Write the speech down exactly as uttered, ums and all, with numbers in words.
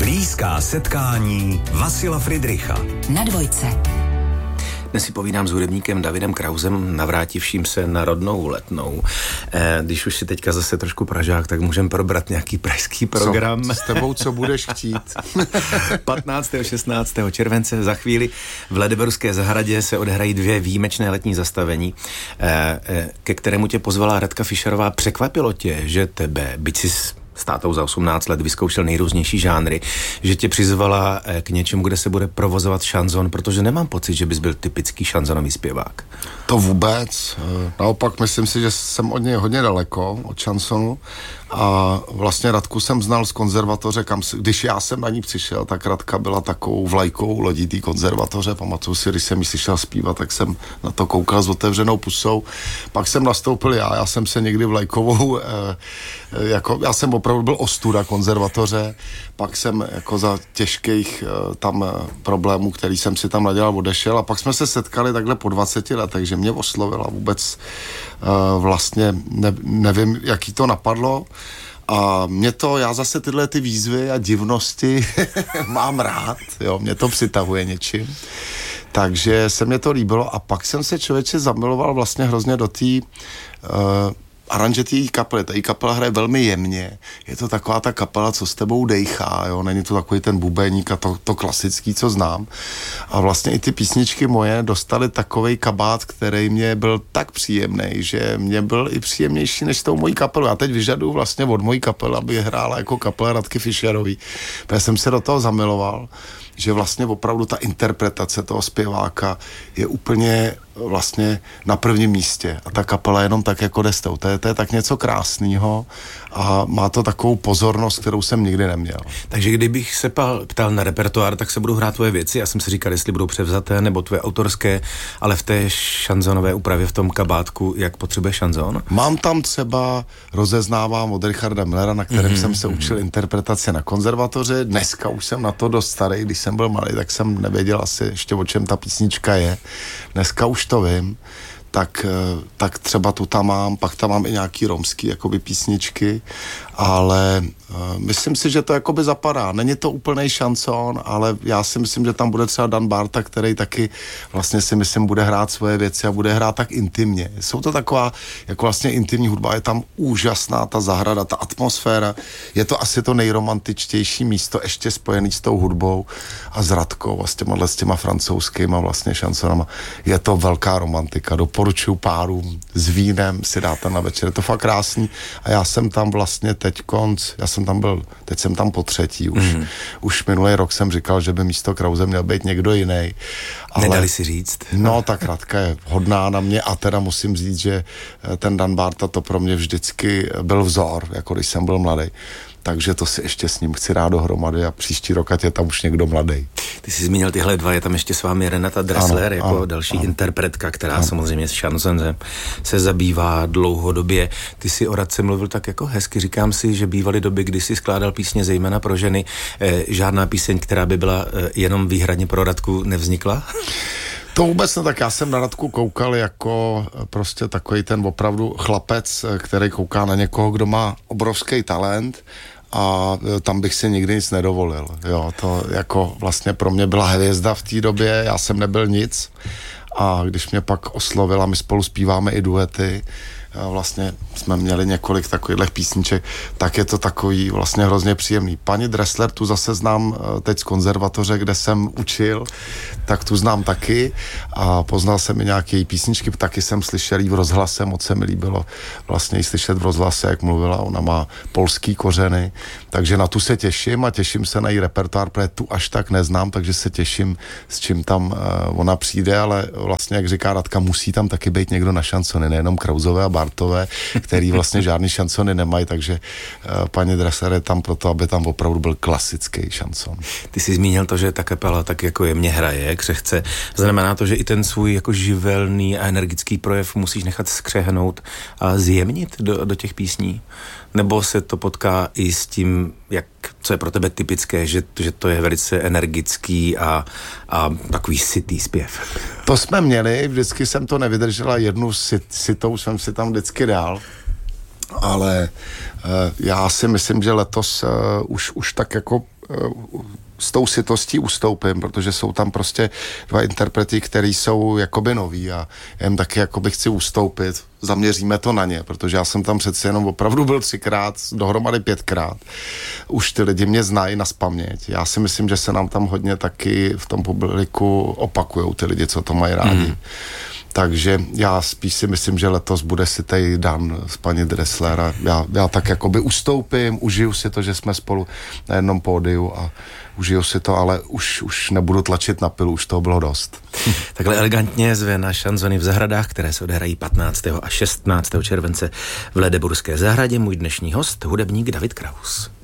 Blízká setkání Vasila Fridricha na Dvojce. Dnes si povídám s hudebníkem Davidem Krausem, navrátivším se na rodnou Letnou. E, když už si teďka zase trošku Pražák, tak můžeme probrat nějaký pražský program. Co, s tebou co budeš chtít? patnáctého šestnáctého července za chvíli v Ledverské zahradě se odehrají dvě výjimečné letní zastavení, e, e, ke kterému tě pozvala Radka Fischerová. Překvapilo tě, že tebe, byť si s tátou za osmnáct let vyzkoušel nejrůznější žánry, že tě přizvala k něčemu, kde se bude provozovat šanzon, protože nemám pocit, že bys byl typický šanzonový zpěvák. To vůbec. Naopak myslím si, že jsem od něj hodně daleko, od šansonu. A vlastně Radku jsem znal z konzervatoře, kam si, když já jsem na ní přišel, tak Radka byla takovou vlajkou lodí té konzervatoře. Pamatuju si, když jsem ji slyšel zpívat, tak jsem na to koukal s otevřenou pusou. Pak jsem nastoupil já, já jsem se někdy vlajkovou, eh, jako, já jsem opravdu byl ostuda konzervatoře, pak jsem jako za těžkých eh, tam eh, problémů, který jsem si tam nadělal, odešel a pak jsme se setkali takhle po dvaceti letech, že mě oslovila vůbec eh, vlastně, ne, nevím, jaký to napadlo. A mě to, já zase tyhle ty výzvy a divnosti mám rád, jo, mě to přitahuje něčím. Takže se mě to líbilo a pak jsem se člověče zamiloval vlastně hrozně do té uh, aranže té kapely. Ta kapela hraje velmi jemně. Je to taková ta kapela, co s tebou dejchá, jo. Není to takový ten bubeník a to, to klasický, co znám. A vlastně i ty písničky moje dostaly takovej kabát, který mě byl tak příjemný, že mě byl i příjemnější než s tou mojí kapelou. Já teď vyžaduju vlastně od mojí kapely, aby hrála jako kapela Radky Fischerový. Protože jsem se do toho zamiloval, že vlastně opravdu ta interpretace toho zpěváka je úplně vlastně na prvním místě a ta kapela jenom tak jako jde s tou. To je, to je tak něco krásného a má to takovou pozornost, kterou jsem nikdy neměl. Takže kdybych se ptal, ptal na repertoár, tak se budou hrát tvoje věci. Já jsem si říkal, jestli budou převzaté nebo tvoje autorské, ale v té šanzonové úpravě, v tom kabátku, jak potřebuje šanzon? Mám tam třeba, rozeznávám od Richarda Millera, na kterém mm-hmm. jsem se učil interpretaci na konzervatoře. Dneska už jsem na to dost starý, když jsem byl malý, tak jsem nevěděl asi ještě, o čem ta písnička je. Dneska už to vím, tak, tak třeba tu tam mám, pak tam mám i nějaký romský jakoby písničky, ale uh, myslím si, že to jakoby zapadá. Není to úplnej šanson, ale já si myslím, že tam bude třeba Dan Barta, který taky vlastně si myslím bude hrát svoje věci a bude hrát tak intimně. Jsou to taková jako vlastně intimní hudba, je tam úžasná ta zahrada, ta atmosféra, je to asi to nejromantičtější místo ještě spojený s tou hudbou a s Radkou a s těma, s těma francouzskýma vlastně šansonama. Je to velká romantika, doporučuji párům s vínem si dát na večer, je to fakt krásný a já jsem tam vlastně teď konc, já jsem tam byl, teď jsem tam po třetí už. Mm. Už minulý rok jsem říkal, že by místo Krause měl být někdo jiný. Ale nedali si říct? No, tak Radka je hodná na mě a teda musím říct, že ten Dan Barta to pro mě vždycky byl vzor, jako když jsem byl mladý. Takže to si ještě s ním chci rád dohromady a příští rok ať je tam už někdo mladý. Ty jsi zmínil tyhle dva, je tam ještě s vámi Renata Dressler, ano, jako ano, další ano. interpretka, která ano. samozřejmě s šanzonem se zabývá dlouhodobě. Ty jsi o Radce mluvil tak jako hezky, říkám si, že bývaly doby, kdy jsi skládal písně zejména pro ženy. E, žádná píseň, která by byla e, jenom výhradně pro Radku, nevznikla? To vůbec ne, tak já jsem na Radku koukal jako prostě takový ten opravdu chlapec, který kouká na někoho, kdo má obrovský talent a tam bych si nikdy nic nedovolil. Jo, to jako vlastně pro mě byla hvězda v té době, já jsem nebyl nic a když mě pak oslovila, my spolu zpíváme i duety, vlastně jsme měli několik takových písniček, tak je to takový vlastně hrozně příjemný. Paní Dressler tu zase znám teď z konzervatoře, kde jsem učil, tak tu znám taky a poznal jsem i nějaké její písničky, taky jsem slyšel jí v rozhlase, moc se mi líbilo vlastně jí slyšet v rozhlase, jak mluvila, ona má polský kořeny, takže na tu se těším a těším se na její repertoár, protože tu až tak neznám, takže se těším, s čím tam uh, ona přijde, ale vlastně, jak říká Radka, musí tam taky být někdo na šansony, nejenom Krausové a Bartové, který vlastně žádný šansony nemají, takže uh, paní Dressler je tam proto, aby tam opravdu byl klasický šanson. Ty jsi zmínil to, že ta kapela tak jako jemně hraje, křehce. Znamená to, že i ten svůj jako živelný a energický projev musíš nechat skřehnout a zjemnit do, do těch písní? Nebo se to potká i s tím, jak, co je pro tebe typické, že, že to je velice energický a, a takový sytý zpěv? To jsme měli, vždycky jsem to nevydržela, jednu sit, sitou jsem si tam vždycky dal, ale uh, já si myslím, že letos uh, už, už tak jako s tou sitostí ustoupím, protože jsou tam prostě dva interpreti, který jsou jakoby noví a já jim taky jakoby chci ustoupit. Zaměříme to na ně, protože já jsem tam přeci jenom opravdu byl třikrát, dohromady pětkrát. Už ty lidi mě znají naspaměť. Já si myslím, že se nám tam hodně taky v tom publiku opakujou ty lidi, co to mají rádi. Mm. Takže já spíš si myslím, že letos bude si tej Dan s paní Dressler a já, já tak jakoby ustoupím, užiju si to, že jsme spolu na jednom pódiu a užiju si to, ale už, už nebudu tlačit na pilu, už toho bylo dost. Takhle elegantně zve na šanzony v zahradách, které se odehrají patnáctého a šestnáctého července v Ledeburské zahradě můj dnešní host, hudebník David Kraus.